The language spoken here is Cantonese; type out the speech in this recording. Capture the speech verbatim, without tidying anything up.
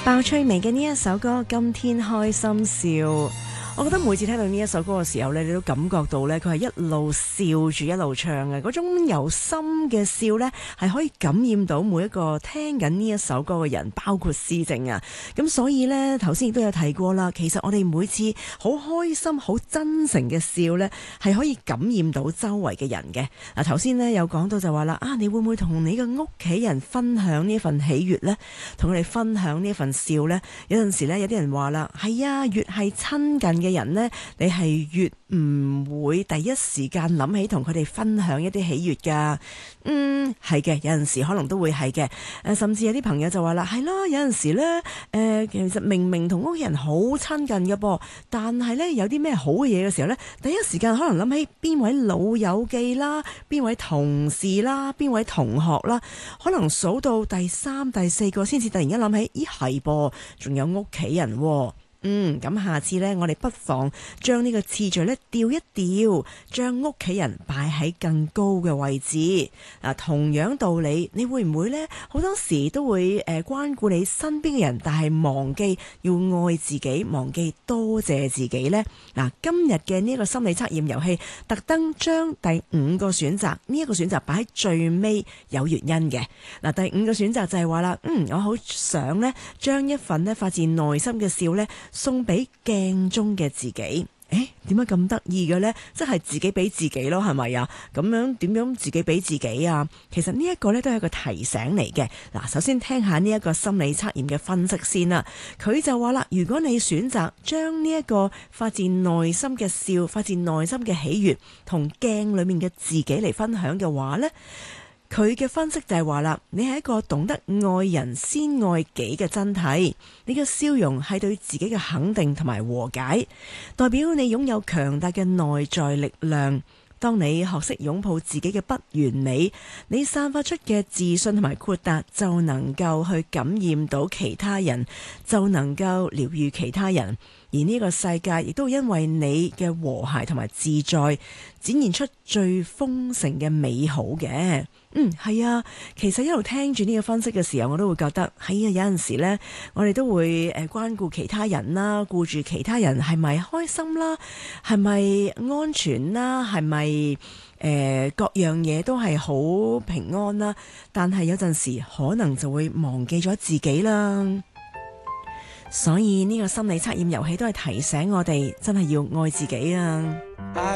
爆脆味嘅呢一首歌《今天開心笑》，我覺得每次聽到呢一首歌嘅時候咧，你都感覺到咧，佢係一路笑住一路唱嘅嗰種由心嘅笑咧，係可以感染到每一個聽緊呢一首歌嘅人，包括思靜啊。咁所以咧，頭先亦都有提過啦，其實我哋每次好開心、好真誠嘅笑咧，係可以感染到周圍嘅人嘅。嗱，頭先咧有講到就話啦，啊，你會唔會同你嘅屋企人分享呢一份喜悅咧？同佢哋分享呢一份笑咧？有陣時咧，有啲人話啦，係啊，越係親近嘅人呢，你係越唔會第一時間諗起同佢哋分享一啲喜悅噶。嗯，係嘅，有陣時可能都會係嘅。誒，甚至有啲朋友就話啦，係咯，有陣時呢，誒、呃，其實明明同屋企人好親近嘅噃，但係呢，有啲咩好嘅嘢嘅時候呢，第一時間可能諗起邊位老友記啦，邊位同事啦，邊位同學啦，可能數到第三、第四個先至突然間諗起，咦，係噃，仲有屋企人喎。嗯，咁下次呢，我哋不妨將呢個次序呢調一調，將屋企人擺喺更高嘅位置。嗱，同樣道理，你會唔會呢？好多時都會誒關顧你身邊嘅人，但係忘記要愛自己，忘記多謝自己呢？嗱，今日嘅呢一個心理測驗遊戲，特登將第五個選擇呢一個選擇擺喺最尾，有原因嘅。嗱，第五個選擇就係話啦，嗯，我好想呢，將一份呢發自內心嘅笑呢，送俾鏡中嘅自己。誒，點解咁得意嘅呢？即係自己俾自己咯，係咪啊？咁樣點樣自己俾自己啊？其實呢一個呢都係一個提醒嚟嘅。嗱，首先聽下呢一個心理測驗嘅分析先啦。佢就話啦，如果你選擇將呢一個發自內心嘅笑、發自內心嘅喜悅同鏡裏面嘅自己嚟分享嘅話呢，佢嘅分析就係話啦，你係一個懂得愛人先愛己嘅真諦，你嘅笑容係對自己嘅肯定同埋和解，代表你擁有強大嘅內在力量。當你學識擁抱自己嘅不完美，你散發出嘅自信同埋豁達就能夠去感染到其他人，就能夠療癒其他人。而呢個世界亦都因為你嘅和諧同埋自在，展現出最豐盛嘅美好嘅。嗯，係啊，其實一路聽住呢個分析嘅時候，我都會覺得係啊，有陣時呢，我哋都會誒關顧其他人啦，顧住其他人係咪開心啦，係咪安全啦，係咪誒各樣嘢都係好平安啦，但係有陣時可能就會忘記咗自己啦。所以呢個心理測驗遊戲都係提醒我哋，真係要愛自己啊！